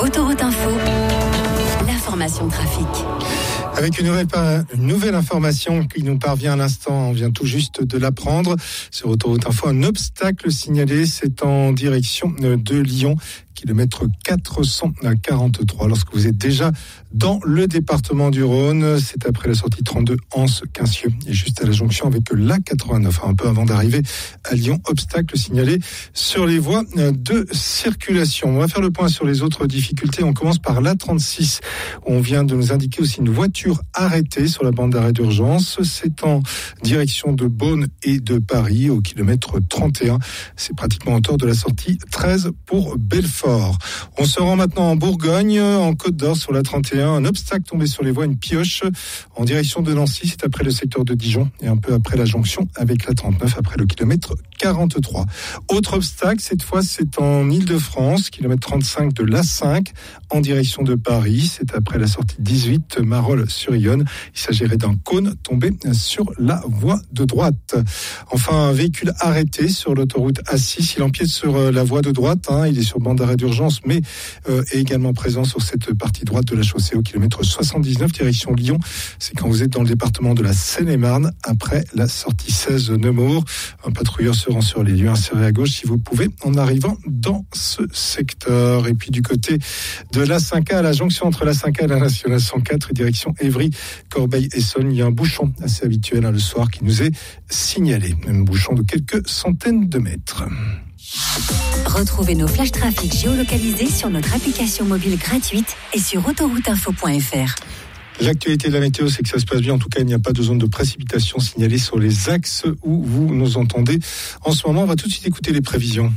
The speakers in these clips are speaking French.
Autoroute Info, l'information trafic. Avec une nouvelle information qui nous parvient à l'instant, on vient tout juste de l'apprendre. Sur Autoroute Info, un obstacle signalé, c'est en direction de Lyon, kilomètre 443. Lorsque vous êtes déjà dans le département du Rhône, c'est après la sortie 32 Anse-Quincieux et juste à la jonction avec l'A89, un peu avant d'arriver à Lyon. Obstacle signalé sur les voies de circulation. On va faire le point sur les autres difficultés. On commence par l'A36. On vient de nous indiquer aussi une voiture arrêtée sur la bande d'arrêt d'urgence. C'est en direction de Beaune et de Paris au kilomètre 31. C'est pratiquement en hauteur de la sortie 13 pour Belfort. On se rend maintenant en Bourgogne, en Côte d'Or sur la 31. Un obstacle tombé sur les voies, une pioche en direction de Nancy. C'est après le secteur de Dijon et un peu après la jonction avec la 39, après le kilomètre 43. Autre obstacle, cette fois c'est en Île-de-France, kilomètre 35 de l'A5 en direction de Paris. C'est après la sortie 18 Marolles-sur-Yonne. Il s'agirait d'un cône tombé sur la voie de droite. Enfin, un véhicule arrêté sur l'autoroute A6. Il empiète sur la voie de droite. Il est sur bande d'arrêt d'urgence, mais est également présent sur cette partie droite de la chaussée au kilomètre 79 direction Lyon. C'est quand vous êtes dans le département de la Seine-et-Marne, après la sortie 16 Nemours. Un patrouilleur se rend sur les lieux, insérés à gauche si vous pouvez, en arrivant dans ce secteur. Et puis du côté de la 5A, à la jonction entre la 5A et la nationale 104, direction Évry, Corbeil-Essonnes, il y a un bouchon assez habituel le soir qui nous est signalé. Un bouchon de quelques centaines de mètres. Retrouvez nos flash trafic géolocalisés sur notre application mobile gratuite et sur autorouteinfo.fr. L'actualité de la météo, c'est que ça se passe bien. En tout cas, il n'y a pas de zone de précipitation signalée sur les axes où vous nous entendez. En ce moment, on va tout de suite écouter les prévisions.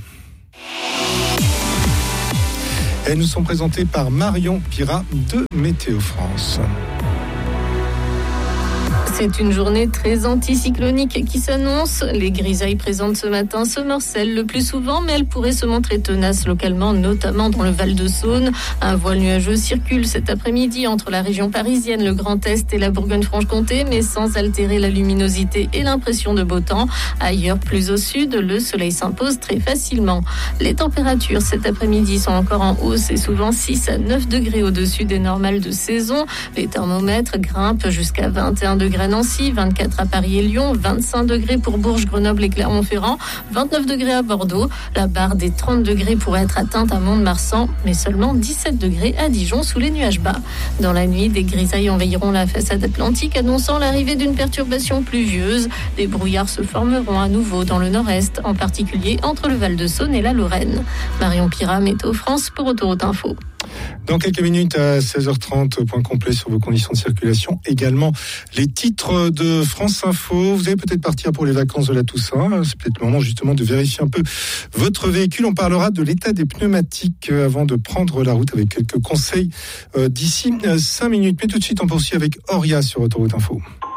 Elles nous sont présentées par Marion Pirat de Météo France. C'est une journée très anticyclonique qui s'annonce. Les grisailles présentes ce matin se morcellent le plus souvent, mais elles pourraient se montrer tenaces localement, notamment dans le Val-de-Saône. Un voile nuageux circule cet après-midi entre la région parisienne, le Grand Est et la Bourgogne-Franche-Comté, mais sans altérer la luminosité et l'impression de beau temps. Ailleurs, plus au sud, le soleil s'impose très facilement. Les températures cet après-midi sont encore en hausse et souvent 6 à 9 degrés au-dessus des normales de saison. Les thermomètres grimpent jusqu'à 21 degrés à Nancy, 24 à Paris et Lyon, 25 degrés pour Bourges, Grenoble et Clermont-Ferrand, 29 degrés à Bordeaux. La barre des 30 degrés pourrait être atteinte à Mont-de-Marsan, mais seulement 17 degrés à Dijon sous les nuages bas. Dans la nuit, des grisailles envahiront la façade atlantique, annonçant l'arrivée d'une perturbation pluvieuse. Des brouillards se formeront à nouveau dans le nord-est, en particulier entre le Val-de-Saône et la Lorraine. Marion Pirat, Météo France pour Autoroute Info. Dans quelques minutes à 16h30, point complet sur vos conditions de circulation. Également les titres de France Info. Vous allez peut-être partir pour les vacances de la Toussaint. C'est peut-être le moment justement de vérifier un peu votre véhicule. On parlera de l'état des pneumatiques avant de prendre la route avec quelques conseils d'ici 5 minutes. Mais tout de suite, on poursuit avec Auria sur Autoroute Info.